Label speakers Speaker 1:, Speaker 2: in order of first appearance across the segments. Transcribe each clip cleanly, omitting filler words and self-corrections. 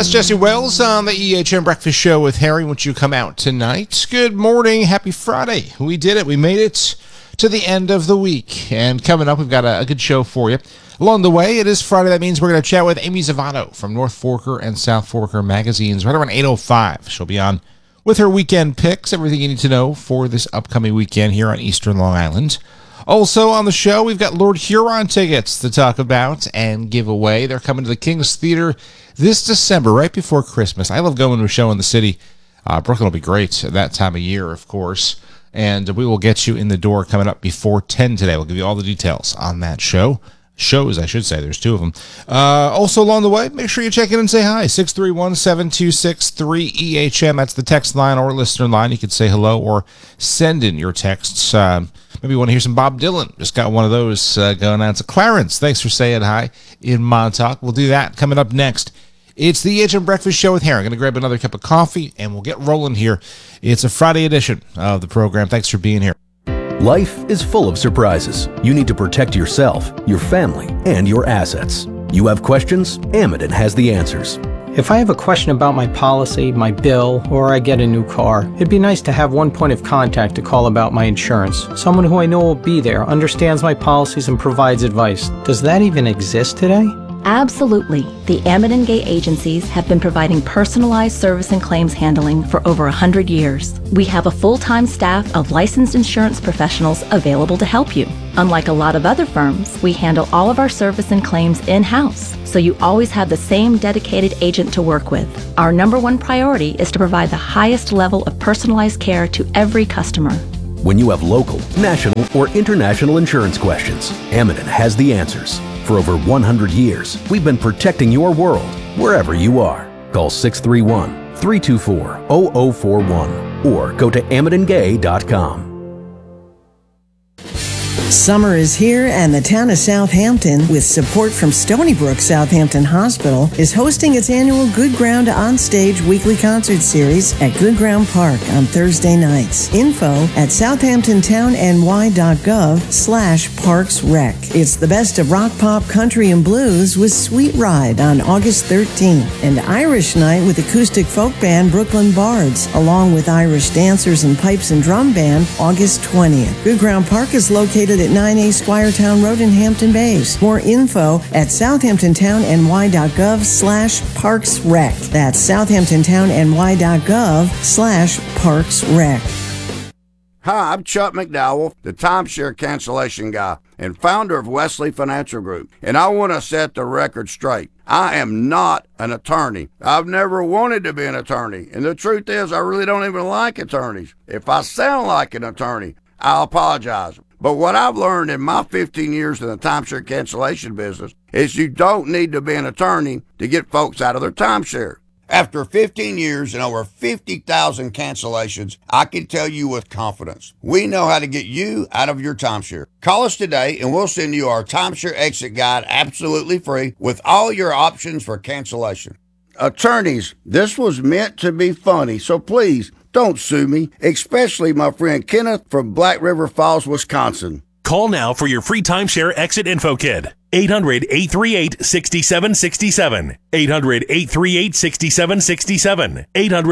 Speaker 1: That's Jesse Wells on the EHM Breakfast Show with Harry. Won't you come out tonight? Good morning. Happy Friday. We did it. We made it to the end of the week. And coming up, we've got a good show for you. Along the way, it is Friday. That means we're going to chat with Amy Zavato from North Forker and South Forker magazines right around 8:05. She'll be on with her weekend picks, everything you need to know for this upcoming weekend here on Eastern Long Island. Also on the show, we've got Lord Huron tickets to talk about and give away. They're coming to the King's Theater this December, right before Christmas. I love going to a show in the city. Brooklyn will be great at that time of year, of course. And we will get you in the door coming up before 10 today. We'll give you all the details on that show. Shows, I should say. There's two of them. Also along the way, make sure you check in and say hi. 631-726-3EHM. That's the text line or listener line. You can say hello or send in your texts. Maybe you want to hear some Bob Dylan. Just got one of those going on. It's Clarence. Thanks for saying hi in Montauk. We'll do that coming up next. It's the EHM Breakfast Show with Harry. I'm going to grab another cup of coffee, and we'll get rolling here. It's a Friday edition of the program. Thanks for being here.
Speaker 2: Life is full of surprises. You need to protect yourself, your family, and your assets. You have questions? Amidon has the answers.
Speaker 3: If I have a question about my policy, my bill, or I get a new car, it'd be nice to have one point of contact to call about my insurance. Someone who I know will be there, understands my policies, and provides advice. Does that even exist today?
Speaker 4: Absolutely. The Amidon Gay agencies have been providing personalized service and claims handling for over 100 years. We have a full-time staff of licensed insurance professionals available to help you. Unlike a lot of other firms, we handle all of our service and claims in-house, so you always have the same dedicated agent to work with. Our number one priority is to provide the highest level of personalized care to every customer.
Speaker 2: When you have local, national, or international insurance questions, Amidon has the answers. For over 100 years, we've been protecting your world, wherever you are. Call 631-324-0041 or go to AmidonGay.com.
Speaker 5: Summer is here, and the town of Southampton, with support from Stony Brook Southampton Hospital, is hosting its annual Good Ground Onstage weekly concert series at Good Ground Park on Thursday nights. Info at southamptontown.ny.gov/parksrec. It's the best of rock, pop, country, and blues with Sweet Ride on August 13th, and Irish Night with acoustic folk band Brooklyn Bards, along with Irish dancers and pipes and drum band August 20th. Good Ground Park is located at 9A Squiretown Road in Hampton Bays. More info at southamptontown.ny.gov/parksrec. That's southamptontown.ny.gov/parksrec.
Speaker 6: Hi, I'm Chuck McDowell, the timeshare cancellation guy and founder of Wesley Financial Group. And I want to set the record straight. I am not an attorney. I've never wanted to be an attorney. And the truth is, I really don't even like attorneys. If I sound like an attorney, I apologize. But what I've learned in my 15 years in the timeshare cancellation business is you don't need to be an attorney to get folks out of their timeshare. After 15 years and over 50,000 cancellations, I can tell you with confidence, we know how to get you out of your timeshare. Call us today and we'll send you our timeshare exit guide absolutely free with all your options for cancellation. Attorneys, this was meant to be funny, so please don't sue me, especially my friend Kenneth from Black River Falls, Wisconsin.
Speaker 7: Call now for your free timeshare exit info kit. 800-838-6767. 800-838-6767.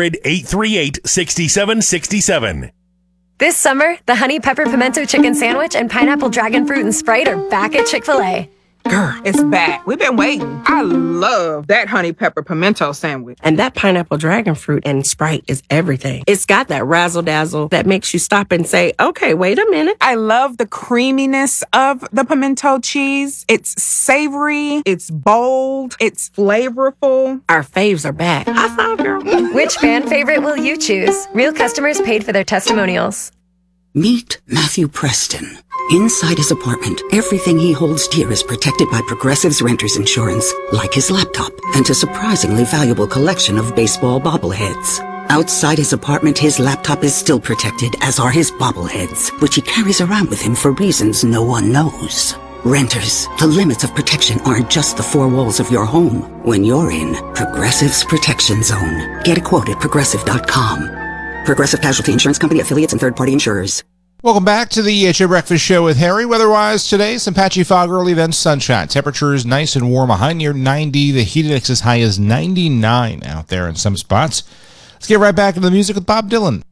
Speaker 7: 800-838-6767.
Speaker 8: This summer, the Honey Pepper Pimento Chicken Sandwich and Pineapple Dragon Fruit and Sprite are back at Chick-fil-A.
Speaker 9: Girl, it's back. We've been waiting. I love that honey pepper pimento sandwich.
Speaker 10: And that pineapple dragon fruit and Sprite is everything. It's got that razzle dazzle that makes you stop and say, okay, wait a minute.
Speaker 9: I love the creaminess of the pimento cheese. It's savory. It's bold. It's flavorful.
Speaker 10: Our faves are back. High five, girl.
Speaker 8: Which fan favorite will you choose? Real customers paid for their testimonials.
Speaker 11: Meet Matthew Preston. Inside his apartment, everything he holds dear is protected by Progressive's Renters Insurance, like his laptop and a surprisingly valuable collection of baseball bobbleheads. Outside his apartment, his laptop is still protected, as are his bobbleheads, which he carries around with him for reasons no one knows. Renters, the limits of protection aren't just the four walls of your home. When you're in Progressive's Protection Zone, get a quote at Progressive.com. Progressive Casualty Insurance Company, affiliates, and third-party insurers.
Speaker 1: Welcome back to the EHA Breakfast Show with Harry. Weather-wise today, some patchy fog early, then sunshine. Temperatures nice and warm, a high near 90. The heat index as high as 99 out there in some spots. Let's get right back into the music with Bob Dylan.